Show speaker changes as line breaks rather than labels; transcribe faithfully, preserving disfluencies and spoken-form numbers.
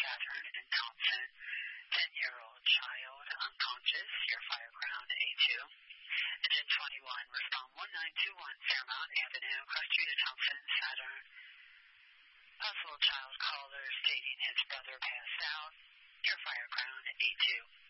Saturn and Thompson. ten-year-old child unconscious, your fire ground A two. Engine twenty-one, respond one nine two one, Fairmount Avenue, cross street of Thompson, Saturn. Possible child caller stating his brother passed out, your fire ground A two.